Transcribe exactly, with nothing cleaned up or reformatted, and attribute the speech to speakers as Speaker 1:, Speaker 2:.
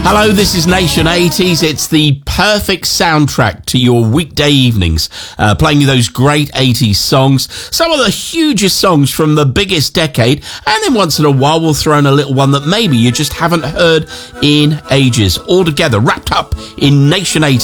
Speaker 1: Hello, this is Nation eighties. It's the perfect soundtrack to your weekday evenings, uh, playing you those great eighties songs, some of the hugest songs from the biggest decade, and then once in a while we'll throw in a little one that maybe you just haven't heard in ages. All together, wrapped up in Nation eighties.